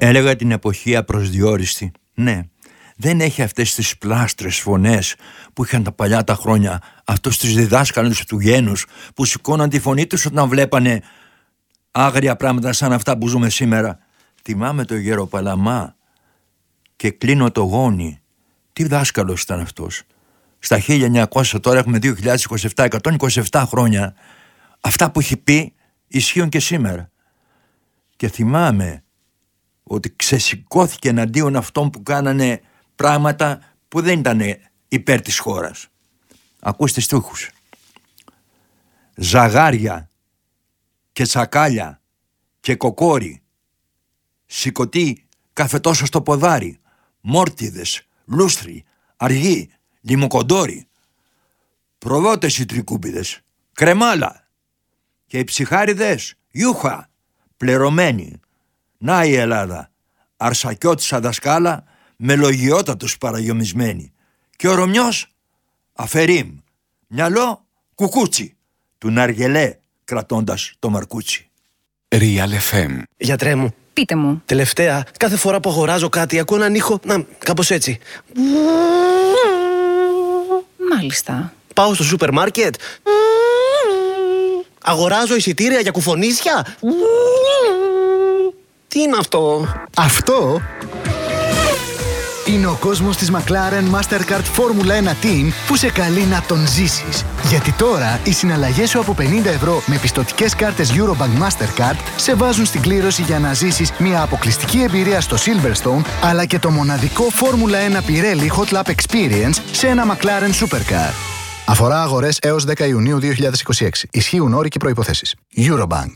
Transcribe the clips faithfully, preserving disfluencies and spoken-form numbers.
Έλεγα την εποχή απροσδιόριστη. Ναι, δεν έχει αυτές τις πλάστρες φωνές που είχαν τα παλιά τα χρόνια, αυτούς τους διδάσκαλους του γένους που σηκώναν τη φωνή τους όταν βλέπανε άγρια πράγματα σαν αυτά που ζούμε σήμερα. Θυμάμαι το Γεροπαλαμά και κλείνω το γόνι. Τι δάσκαλος ήταν αυτός. Στα χίλια εννιακόσια, τώρα έχουμε δύο χιλιάδες είκοσι επτά, εκατόν είκοσι επτά χρόνια. Αυτά που έχει πει ισχύουν και σήμερα. Και θυμάμαι ότι ξεσηκώθηκε εναντίον αυτών που κάνανε πράγματα που δεν ήταν υπέρ της χώρας. Ακούστε στίχους. Ζαγάρια και τσακάλια και κοκόρι, σηκωτή κάθε τόσο στο ποδάρι, μόρτιδες, λούστροι, αργοί, λιμοκοντόροι, προδότες οι τρικούμπιδες, κρεμάλα και οι ψυχάριδες, γιούχα, πλερωμένοι. Να η Ελλάδα, αρσακιώτησα δασκάλα, με λογιότατους παραγιομισμένοι. Και ο Ρωμιός, αφερίμ, μυαλό, κουκούτσι, του Ναργελέ, κρατώντας το μαρκούτσι. Real εφ εμ. Γιατρέ μου. Πείτε μου. Τελευταία, κάθε φορά που αγοράζω κάτι, ακούω έναν ήχο, να, κάπως έτσι. Μάλιστα. Πάω στο σούπερ μάρκετ. Αγοράζω εισιτήρια για κουφονίσια. Τι είναι αυτό? Αυτό είναι ο κόσμος της McLaren Mastercard Formula ένα Team που σε καλεί να τον ζήσεις. Γιατί τώρα οι συναλλαγές σου από πενήντα ευρώ με πιστωτικές κάρτες Eurobank Mastercard σε βάζουν στην κλήρωση για να ζήσεις μια αποκλειστική εμπειρία στο Silverstone, αλλά και το μοναδικό Formula ένα Pirelli Hot Lap Experience σε ένα McLaren Supercar. Αφορά αγορές έως δέκα Ιουνίου δύο χιλιάδες είκοσι έξι. Ισχύουν όροι και προϋποθέσεις. Eurobank.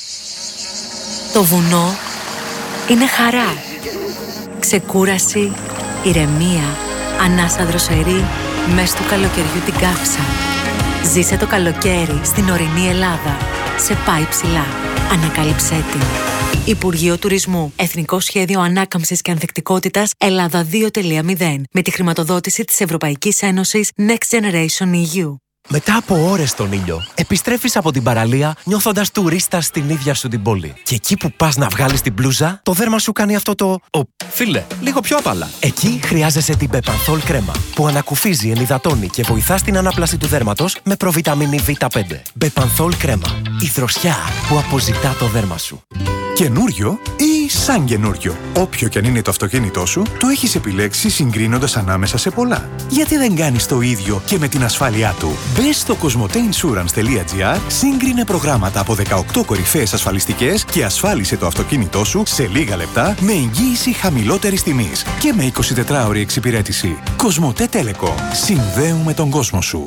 Το βουνό είναι χαρά, ξεκούραση, ηρεμία, ανάσα δροσερή, μες του καλοκαιριού την καύσα. Ζήσε το καλοκαίρι στην ορεινή Ελλάδα. Σε πάει ψηλά. Ανακάλυψέ την. Υπουργείο Τουρισμού. Εθνικό Σχέδιο Ανάκαμψης και Ανθεκτικότητας Ελλάδα δύο τελεία μηδέν. Με τη χρηματοδότηση της Ευρωπαϊκής Ένωσης Next Generation ι γιου. Μετά από ώρες στον ήλιο, επιστρέφεις από την παραλία νιώθοντας τουρίστας στην ίδια σου την πόλη. Και εκεί που πας να βγάλεις την μπλούζα, το δέρμα σου κάνει αυτό το «Ω, φίλε, λίγο πιο απαλά». Εκεί χρειάζεσαι την Bepanthol κρέμα, που ανακουφίζει, ενυδατώνει και βοηθά στην ανάπλαση του δέρματος με προβιταμίνη βι πέντε. Bepanthol κρέμα. Η δροσιά που αποζητά το δέρμα σου. Καινούριο ή σαν καινούριο. Όποιο και αν είναι το αυτοκίνητό σου, το έχεις επιλέξει συγκρίνοντας ανάμεσα σε πολλά. Γιατί δεν κάνεις το ίδιο και με την ασφάλειά του? Μπες στο κοσμοτέινσουρανς τελεία τζι άρ, σύγκρινε προγράμματα από δεκαοκτώ κορυφαίες ασφαλιστικές και ασφάλισε το αυτοκίνητό σου σε λίγα λεπτά με εγγύηση χαμηλότερης τιμής και με εικοσιτετράωρη εξυπηρέτηση. Κοσμοτέ Telecom. Συνδέουμε τον κόσμο σου.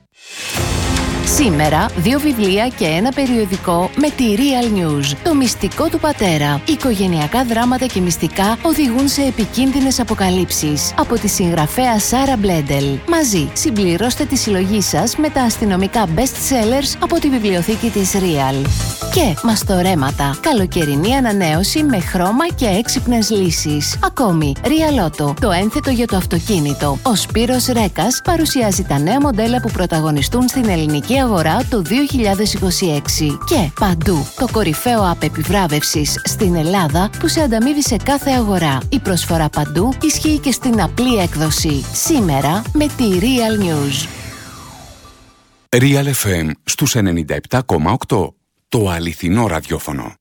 Σήμερα, δύο βιβλία και ένα περιοδικό με τη Real News. Το μυστικό του πατέρα. Οικογενειακά δράματα και μυστικά οδηγούν σε επικίνδυνες αποκαλύψεις. Από τη συγγραφέα Σάρα Μπλέντελ. Μαζί, συμπληρώστε τη συλλογή σας με τα αστυνομικά best sellers από τη βιβλιοθήκη της Real. Και μαστορέματα. Καλοκαιρινή ανανέωση με χρώμα και έξυπνες λύσεις. Ακόμη, Real Auto. Το ένθετο για το αυτοκίνητο. Ο Σπύρος Ρέκας παρουσιάζει τα νέα μοντέλα που πρωταγωνιστούν στην ελληνική αγορά το δύο χιλιάδες είκοσι έξι. Και παντού, το κορυφαίο app επιβράβευσης στην Ελλάδα που σε ανταμείβει σε κάθε αγορά. Η προσφορά παντού ισχύει και στην απλή έκδοση. Σήμερα με τη Real News. Real εφ εμ στους ενενήντα επτά κόμμα οκτώ. Το αληθινό ραδιόφωνο.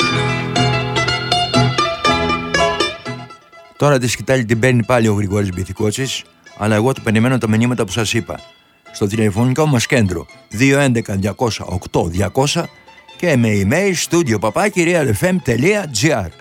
Τώρα τη σκητάλη την παίρνει πάλι ο Γρηγόρης Μπιθικότσης, αλλά εγώ του περιμένω τα μηνύματα που σας είπα. Στο τηλεφωνικό μας κέντρο δύο έντεκα διακόσια οκτώ διακόσια και με email studio παπάκι realfm τελεία gr.